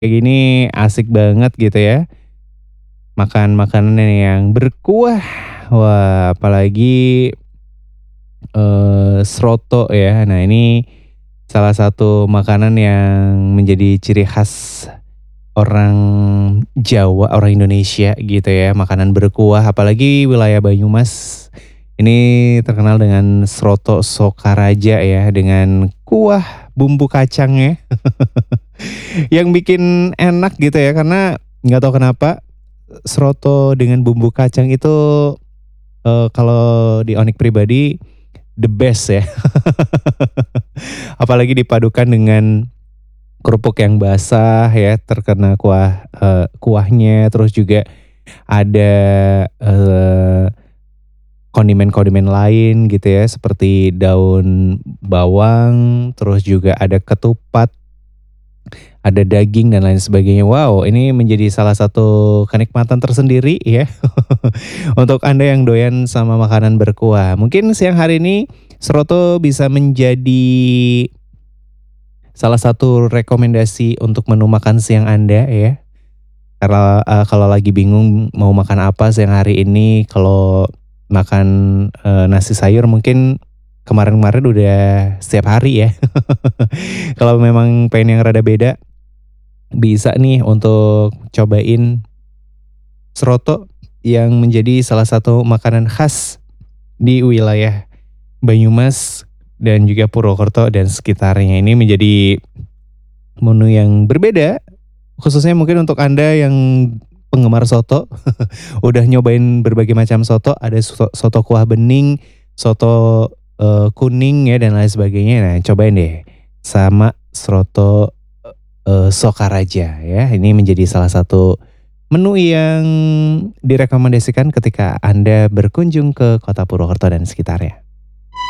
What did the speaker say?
Kayak gini asik banget gitu ya, makan makanan yang berkuah. Wah, apalagi, seroto ya. Nah, ini salah satu makanan yang menjadi ciri khas orang Jawa, orang Indonesia gitu ya, makanan berkuah apalagi wilayah Banyumas. Ini terkenal dengan seroto Sokaraja ya, dengan kuah bumbu kacangnya yang bikin enak gitu ya, karena nggak tahu kenapa seroto dengan bumbu kacang itu, kalau di Onik pribadi the best ya. Apalagi dipadukan dengan kerupuk yang basah ya, terkena kuahnya, terus juga ada, eee, kondimen-kondimen lain gitu ya, seperti daun bawang, terus juga ada ketupat, ada daging dan lain sebagainya. Wow, ini menjadi salah satu kenikmatan tersendiri ya, untuk Anda yang doyan sama makanan berkuah. Mungkin siang hari ini seroto bisa menjadi salah satu rekomendasi untuk menu makan siang Anda ya. Kalau lagi bingung mau makan apa siang hari ini, kalau makan, nasi sayur mungkin kemarin-kemarin udah setiap hari ya. Kalau memang pengen yang rada beda, bisa nih untuk cobain seroto yang menjadi salah satu makanan khas di wilayah Banyumas dan juga Purwokerto dan sekitarnya. Ini menjadi menu yang berbeda, khususnya mungkin untuk Anda yang penggemar soto, udah nyobain berbagai macam soto, ada soto kuah bening, soto, kuning ya dan lain sebagainya. Nah, cobain deh sama seroto, Sokaraja ya. Ini menjadi salah satu menu yang direkomendasikan ketika Anda berkunjung ke Kota Purwokerto dan sekitarnya.